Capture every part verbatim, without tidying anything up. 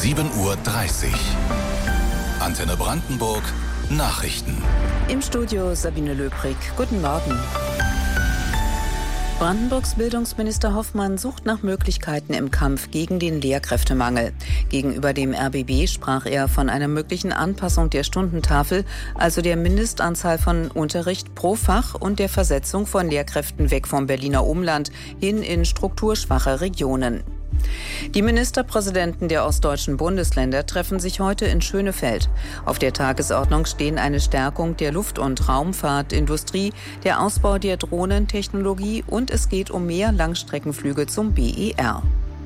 sieben Uhr dreißig. Antenne Brandenburg, Nachrichten. Im Studio Sabine Löbrig. Guten Morgen. Brandenburgs Bildungsminister Hoffmann sucht nach Möglichkeiten im Kampf gegen den Lehrkräftemangel. Gegenüber dem R B B sprach er von einer möglichen Anpassung der Stundentafel, also der Mindestanzahl von Unterricht pro Fach und der Versetzung von Lehrkräften weg vom Berliner Umland hin in strukturschwache Regionen. Die Ministerpräsidenten der ostdeutschen Bundesländer treffen sich heute in Schönefeld. Auf der Tagesordnung stehen eine Stärkung der Luft- und Raumfahrtindustrie, der Ausbau der Drohnentechnologie und es geht um mehr Langstreckenflüge zum B E R.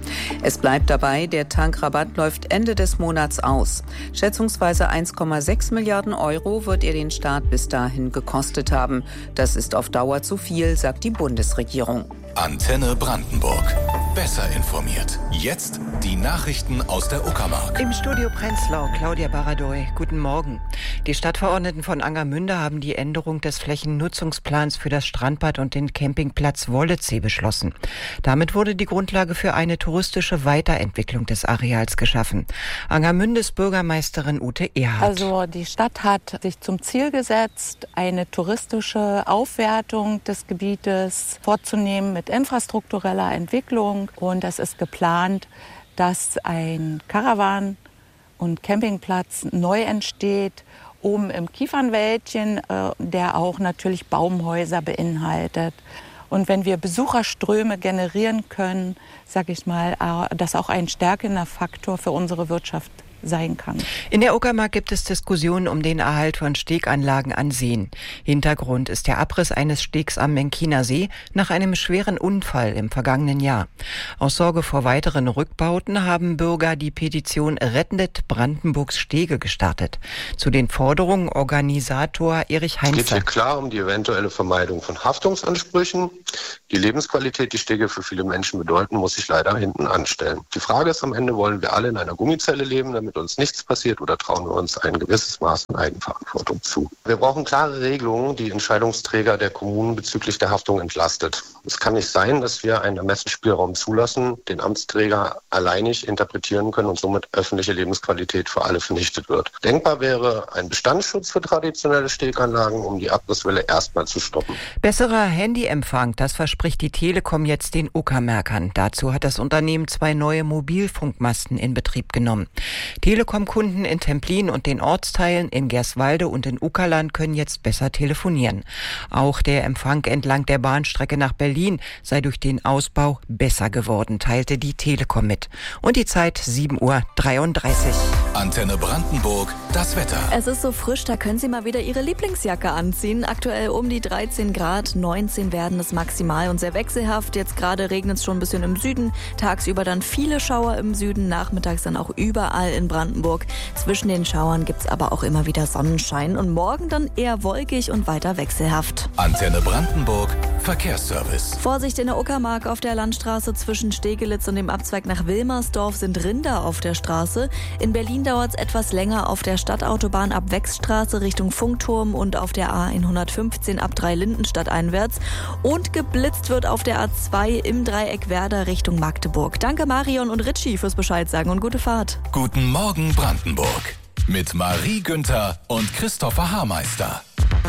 Es bleibt dabei, der Tankrabatt läuft Ende des Monats aus. Schätzungsweise eins Komma sechs Milliarden Euro wird er den Staat bis dahin gekostet haben. Das ist auf Dauer zu viel, sagt die Bundesregierung. Antenne Brandenburg. Besser informiert. Jetzt die Nachrichten aus der Uckermark. Im Studio Prenzlau, Claudia Baradoy. Guten Morgen. Die Stadtverordneten von Angermünde haben die Änderung des Flächennutzungsplans für das Strandbad und den Campingplatz Wollezee beschlossen. Damit wurde die Grundlage für eine touristische Weiterentwicklung des Areals geschaffen. Angermündes Bürgermeisterin Ute Erhardt. Also die Stadt hat sich zum Ziel gesetzt, eine touristische Aufwertung des Gebietes vorzunehmen mit infrastruktureller Entwicklung. Und es ist geplant, dass ein Caravan- und Campingplatz neu entsteht, oben im Kiefernwäldchen, äh, der auch natürlich Baumhäuser beinhaltet. Und wenn wir Besucherströme generieren können, sage ich mal, äh, das auch ein stärkender Faktor für unsere Wirtschaft sein kann. In der Uckermark gibt es Diskussionen um den Erhalt von Steganlagen an Seen. Hintergrund ist der Abriss eines Stegs am Menkiner See nach einem schweren Unfall im vergangenen Jahr. Aus Sorge vor weiteren Rückbauten haben Bürger die Petition Rettet Brandenburgs Stege gestartet. Zu den Forderungen Organisator Erich Heinze. Es geht hier klar um die eventuelle Vermeidung von Haftungsansprüchen. Die Lebensqualität, die Stege für viele Menschen bedeuten, muss sich leider hinten anstellen. Die Frage ist am Ende, wollen wir alle in einer Gummizelle leben, damit uns nichts passiert, oder trauen wir uns ein gewisses Maß an Eigenverantwortung zu? Wir brauchen klare Regelungen, die Entscheidungsträger der Kommunen bezüglich der Haftung entlastet. Es kann nicht sein, dass wir einen Ermessensspielraum zulassen, den Amtsträger alleinig interpretieren können und somit öffentliche Lebensqualität für alle vernichtet wird. Denkbar wäre ein Bestandsschutz für traditionelle Steganlagen, um die Abrisswelle erstmal zu stoppen. Besserer Handyempfang, das verspricht die Telekom jetzt den Uckermärkern. Dazu hat das Unternehmen zwei neue Mobilfunkmasten in Betrieb genommen. Telekom-Kunden in Templin und den Ortsteilen in Gerswalde und in Uckerland können jetzt besser telefonieren. Auch der Empfang entlang der Bahnstrecke nach Berlin sei durch den Ausbau besser geworden, teilte die Telekom mit. Und die Zeit sieben Uhr dreiunddreißig. Antenne Brandenburg, das Wetter. Es ist so frisch, da können Sie mal wieder Ihre Lieblingsjacke anziehen. Aktuell um die dreizehn Grad, neunzehn werden es maximal und sehr wechselhaft. Jetzt gerade regnet es schon ein bisschen im Süden, tagsüber dann viele Schauer im Süden, nachmittags dann auch überall in Brandenburg. Zwischen den Schauern gibt es aber auch immer wieder Sonnenschein und morgen dann eher wolkig und weiter wechselhaft. Antenne Brandenburg, Verkehrsservice. Vorsicht in der Uckermark auf der Landstraße zwischen Stegelitz und dem Abzweig nach Wilmersdorf sind Rinder auf der Straße. In Berlin dauert es etwas länger auf der Stadtautobahn ab Wechsstraße Richtung Funkturm und auf der A hundertfünfzehn ab Dreilindenstadt einwärts. Und geblitzt wird auf der A zwei im Dreieck Werder Richtung Magdeburg. Danke Marion und Ritchie fürs Bescheid sagen und gute Fahrt. Guten Morgen Brandenburg. Mit Marie Günther und Christopher Haarmeister.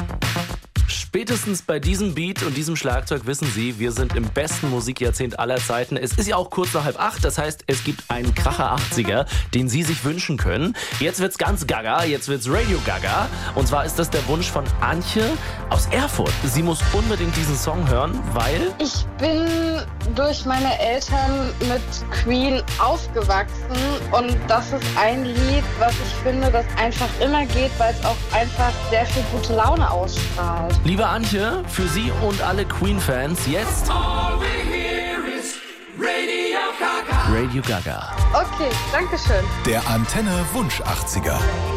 Spätestens bei diesem Beat und diesem Schlagzeug wissen Sie, wir sind im besten Musikjahrzehnt aller Zeiten. Es ist ja auch kurz nach halb acht, das heißt, es gibt einen Kracher achtziger, den Sie sich wünschen können. Jetzt wird's ganz gaga, jetzt wird's Radio Gaga. Und zwar ist das der Wunsch von Antje aus Erfurt. Sie muss unbedingt diesen Song hören, weil... Ich bin durch meine Eltern mit Queen aufgewachsen und das ist ein Lied, was ich finde, das einfach immer geht, weil es auch einfach sehr viel gute Laune ausstrahlt. Liebe Antje, für Sie und alle Queen-Fans jetzt All we hear is Radio Gaga. Radio Gaga. Okay, danke schön. Der Antenne Wunsch achtziger.